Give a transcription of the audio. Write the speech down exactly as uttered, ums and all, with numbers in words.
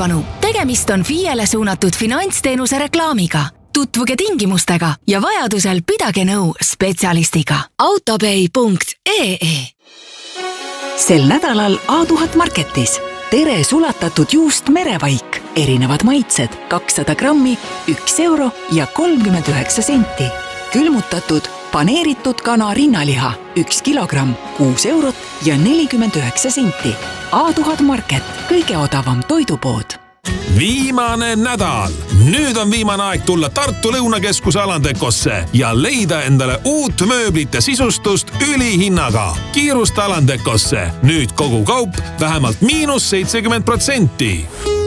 tähelepanu! Tegemist on F I E-le suunatud finantsteenuse reklaamiga. Tutvuge tingimustega ja vajadusel pidage nõu spetsialistiga. autopay punkt ee Sel nädalal A tuhat Marketis. Tere sulatatud juust merevaik. Erinevad maitsed kakssada grammi, üks euro ja kolmkümmend üheksa senti. Külmutatud, paneeritud kana rinnaliha, üks kilogramm, kuus eurot ja nelikümmend üheksa senti. A tuhat Market, kõige odavam toidupood. Viimane nädal. Nüüd on viimane aeg tulla Tartu Lõunakeskuse Alandekosse ja leida endale uut mööblit ja sisustust ülihinnaga. Kiirusta Alandekosse. Nüüd kogu kaup vähemalt miinus seitsekümmend protsenti.